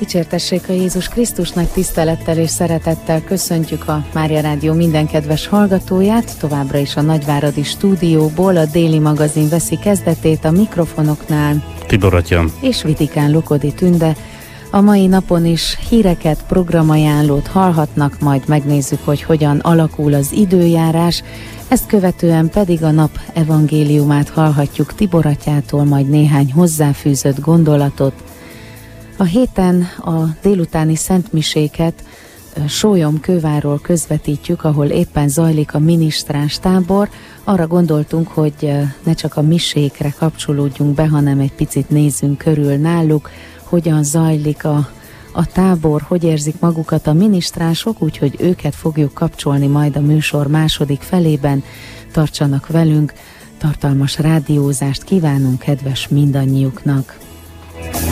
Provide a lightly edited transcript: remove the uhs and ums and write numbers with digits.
Dicsértessék a Jézus Krisztusnak, tisztelettel és szeretettel köszöntjük a Mária Rádió minden kedves hallgatóját. Továbbra is a nagyváradi stúdióból a Déli magazin veszi kezdetét, a mikrofonoknál Tibor Atya és Vitikán Lukodi Tünde. A mai napon is híreket, programajánlót hallhatnak, majd megnézzük, hogy hogyan alakul az időjárás. Ezt követően pedig a nap evangéliumát hallhatjuk Tibor Atyától, majd néhány hozzáfűzött gondolatot. A héten a délutáni szentmiséket Sólyom-Kővárról közvetítjük, ahol éppen zajlik a minisztráns tábor. Arra gondoltunk, hogy ne csak a misékre kapcsolódjunk be, hanem egy picit nézzünk körül náluk, hogyan zajlik a tábor, hogy érzik magukat a minisztránsok, úgyhogy őket fogjuk kapcsolni majd a műsor második felében. Tartsanak velünk, tartalmas rádiózást kívánunk kedves mindannyiuknak!